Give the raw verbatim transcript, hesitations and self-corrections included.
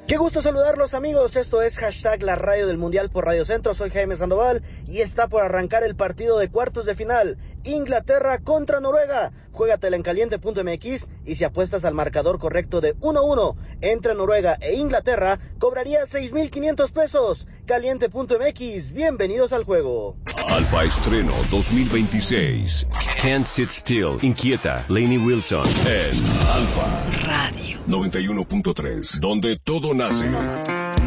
Qué gusto saludarlos, amigos. Esto es hashtag la radio del Mundial por Radio Centro. Soy Jaime Sandoval y está por arrancar el partido de cuartos de final. Inglaterra contra Noruega. Juégatela en caliente punto m x y si apuestas al marcador correcto de uno a uno entre Noruega e Inglaterra, cobrarías seis mil quinientos pesos. caliente punto m x, bienvenidos al juego. Alfa Estreno dos mil veintiséis. Can't Sit Still, Inquieta, Lainey Wilson en Alfa Radio noventa y uno punto tres, donde todo nace.